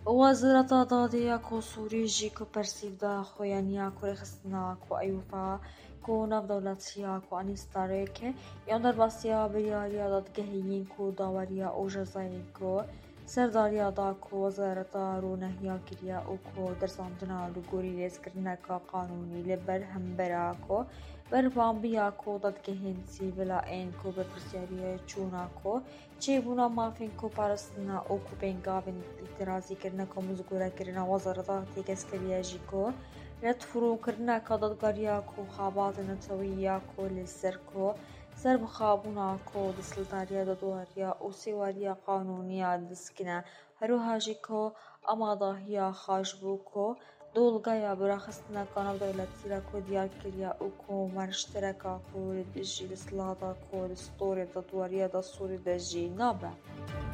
وزارة دادية كو سوريجي كو برسيفدا خويانيا كو رخصنا كو أيوفا كو ناف دولتيا كو أنيستاريك ياندر باسيا برياريا داد جهيين كو داوريا أو جزاين كو سرداريا دا كو وزارة رونهيا كريا أو كو درساندنا لغوري ريسكرنا كا قانوني لبر همبرا كو بربامبيا كو داد جهين سيفلا إن كو برسياريا چونا كو چه بونا مافين كو پارستنا أو كو بينغابين اعتراضي كرنا كو مزگورا كرنا وزارة تيكس كريا جيكو رد فرو كرنا كا دادگاريا كو خابات نتويا كو لسر كو سر بخابونا كو دسلتاريا دادواريا أو سيواريا قانونيا دسكنا هروها جيكو أما ضاهيا خاجبو كو دولغايا براخستنا كانو دولتيا كو ديار كريا أو كو مرشتركا كو ردجي لسلادا كو دستوري دادواريا دا سوري دجي نابا